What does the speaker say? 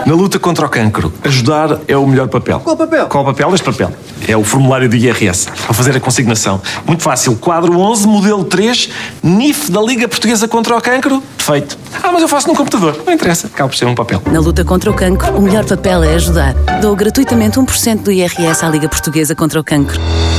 Na luta contra o cancro, ajudar é o melhor papel. Qual papel? Qual papel? Este papel. É o formulário do IRS. Ao fazer a consignação. Muito fácil. Quadro 11, modelo 3, NIF da Liga Portuguesa contra o Cancro. Feito. Mas eu faço num computador. Não interessa. Acaba por ser um papel. Na luta contra o cancro, o melhor papel é ajudar. Dou gratuitamente 1% do IRS à Liga Portuguesa contra o Cancro.